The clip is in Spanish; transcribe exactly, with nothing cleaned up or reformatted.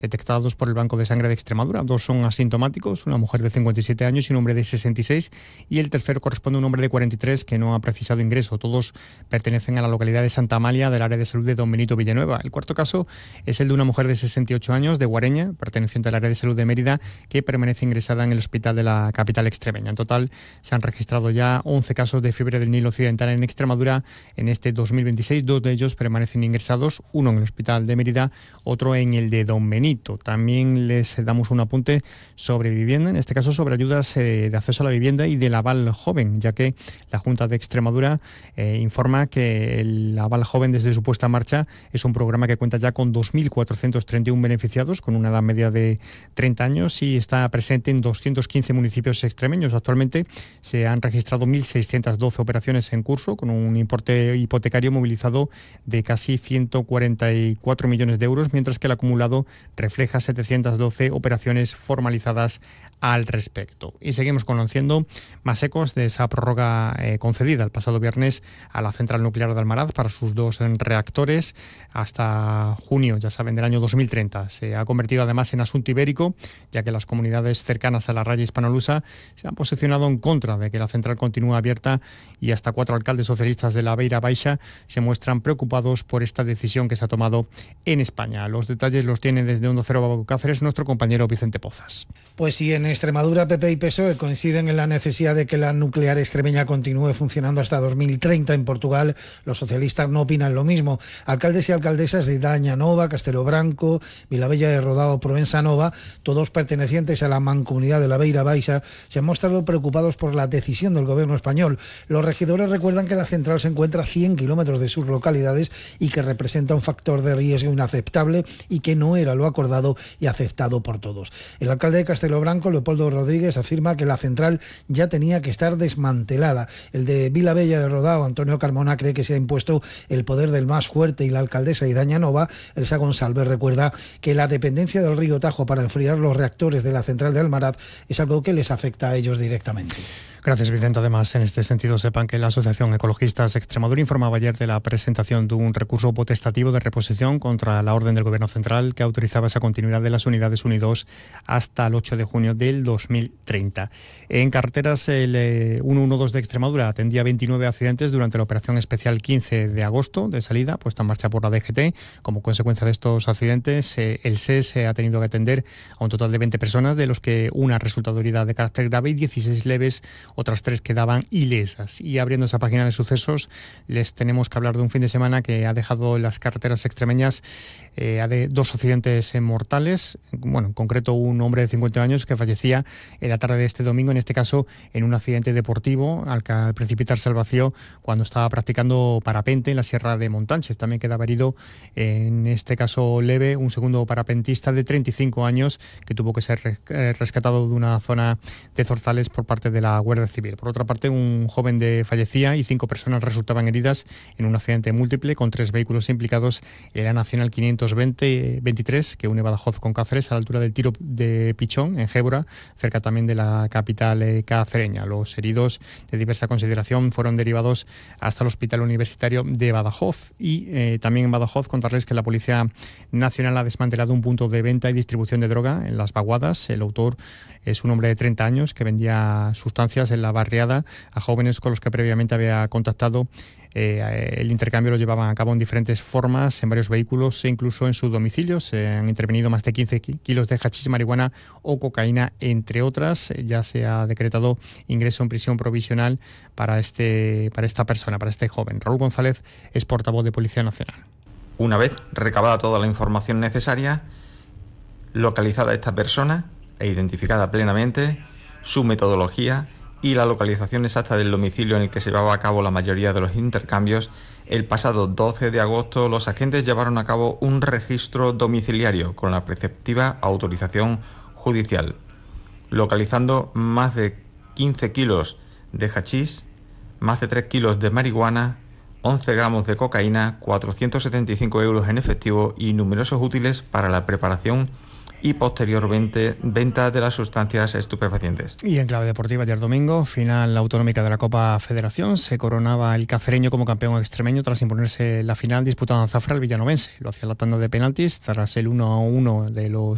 detectados por el Banco de Sangre de Extremadura. Dos son asintomáticos, una mujer de cincuenta y siete años y un hombre de sesenta y seis, y el tercero corresponde a un hombre de cuarenta y tres que no ha precisado ingreso. Todos pertenecen a la localidad de Santa Amalia, del área de salud de Don Benito Villanueva. El cuarto caso es el de una mujer de sesenta y ocho años, de Guareña, perteneciente al área de salud de Mérida, que permanece ingresada en el hospital de la capital extremeña. En total se han registrado ya once casos de fiebre del Nilo occidental en Extremadura en este dos mil veintiséis. Dos de ellos permanecen ingresados, uno en el hospital de Mérida, otro en el de Don Benito. También les damos un apunte sobre vivienda, en este caso sobre ayudas eh, de acceso a la vivienda y del aval joven, ya que la Junta de Extremadura eh, informa que el aval joven, desde su puesta en marcha, es un programa que cuenta ya con dos mil cuatrocientos treinta y uno beneficiados, con una edad media de treinta años, y está presente en doscientos quince municipios extremeños. Actualmente se han registrado mil seiscientas doce operaciones en curso, con un importe hipotecario movilizado de casi ciento cuarenta y cuatro millones de euros, mientras que el acumulado refleja setecientas doce operaciones formalizadas al respecto. Y seguimos conociendo más ecos de esa prórroga eh, concedida el pasado viernes a la central nuclear de Almaraz para sus dos reactores hasta junio, ya saben, del año dos mil treinta. Se ha convertido además en asunto ibérico, ya que las comunidades cercanas a la raya hispanolusa se han posicionado en contra de que la central continúe abierta, y hasta cuatro alcaldes socialistas de la Beira Baixa se muestran preocupados por esta decisión que se ha tomado en España. Los detalles los tiene desde Onda Cero Bago Cáceres nuestro compañero Vicente Pozas. Pues sí, en Extremadura P P y P S O E coinciden en la necesidad de que la nuclear extremeña continúe funcionando hasta dos mil treinta. En Portugal los socialistas no opinan lo mismo. Alcaldes y alcaldesas de Daña Nova, Castelo Branco, Vilabella de Rodao, Provenza Nova, todos pertenecientes a la mancomunidad de la Beira Baixa, se han mostrado preocupados por la decisión del gobierno español. Los regidores recuerdan que la central se encuentra a cien kilómetros de sus localidades y que representa un factor de riesgo inaceptable y que no era lo acordado y aceptado por todos. El alcalde de Castelo Branco, Leopoldo Rodríguez, afirma que la central ya tenía que estar desmantelada. El de Vilabella de Rodao, Antonio Carmona, cree que se ha impuesto el poder del más fuerte, y la alcaldesa de Daña Nova, Elsa González, recuerda que la dependencia del río Tajo para enfriar los reactores de la central de Almaraz es algo que les afecta a ellos directamente. Gracias, Vicente. Además, en este sentido, sepan que la Asociación Ecologistas Extremadura informaba ayer de la presentación de un recurso potestativo de reposición contra la orden del Gobierno Central que autorizaba esa continuidad de las unidades Unidos hasta el ocho de junio del dos mil treinta. En carreteras, el ciento doce de Extremadura atendía veintinueve accidentes durante la operación especial quince de agosto de salida, puesta en marcha por la D G T. Como consecuencia de estos accidentes, el S E S ha tenido que atender a un total de veinte personas, de los que una ha resultado herida de carácter grave y dieciséis leves. Otras tres quedaban ilesas. Y abriendo esa página de sucesos, les tenemos que hablar de un fin de semana que ha dejado en las carreteras extremeñas eh, de dos accidentes mortales. Bueno, en concreto un hombre de cincuenta años que fallecía en la tarde de este domingo, en este caso en un accidente deportivo al, al precipitarse al vacío cuando estaba practicando parapente en la Sierra de Montánchez. También quedaba herido, en este caso leve, un segundo parapentista de treinta y cinco años que tuvo que ser rescatado de una zona de Zorzales por parte de la Guardia Civil. Por otra parte, un joven de fallecía y cinco personas resultaban heridas en un accidente múltiple con tres vehículos implicados en la Nacional quinientos veinte veintitrés, que une Badajoz con Cáceres, a la altura del Tiro de Pichón, en Gébora, cerca también de la capital eh, cacereña. Los heridos de diversa consideración fueron derivados hasta el Hospital Universitario de Badajoz. Y eh, también en Badajoz contarles que la Policía Nacional ha desmantelado un punto de venta y distribución de droga en Las Vaguadas. El autor es un hombre de treinta años que vendía sustancias en la barriada a jóvenes con los que previamente había contactado. Eh, el intercambio lo llevaban a cabo en diferentes formas, en varios vehículos e incluso en su domicilio. Se han intervenido más de quince kilos de hachís, marihuana o cocaína, entre otras. Ya se ha decretado ingreso en prisión provisional para, este, para esta persona, para este joven. Raúl González es portavoz de Policía Nacional. Una vez recabada toda la información necesaria, localizada esta persona e identificada plenamente, su metodología y la localización exacta del domicilio en el que se llevaba a cabo la mayoría de los intercambios, el pasado doce de agosto los agentes llevaron a cabo un registro domiciliario con la preceptiva autorización judicial, localizando más de quince kilos de hachís, más de tres kilos de marihuana, once gramos de cocaína, cuatrocientos setenta y cinco euros en efectivo y numerosos útiles para la preparación y posteriormente venta de las sustancias estupefacientes. Y en clave deportiva, ayer domingo, final autonómica de la Copa Federación, se coronaba el cacereño como campeón extremeño tras imponerse la final disputada en Zafra al villanovense. Lo hacía la tanda de penaltis tras el uno a uno de los